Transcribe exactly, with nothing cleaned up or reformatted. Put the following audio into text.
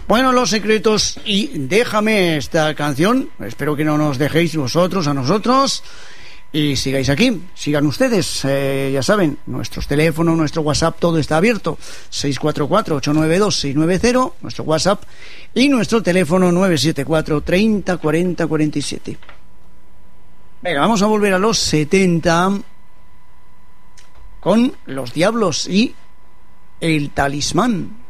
Bueno, Los Secretos y Déjame esta canción. Espero que no nos dejéis vosotros a nosotros y sigáis aquí, sigan ustedes, eh, ya saben, nuestros teléfonos, nuestro WhatsApp, todo está abierto, seis cuatro cuatro, ocho nueve dos, seis nueve cero, nuestro WhatsApp, y nuestro teléfono nueve siete cuatro, treinta, cuarenta, cuarenta y siete. Venga, vamos a volver a los setenta con Los Diablos y El Talismán.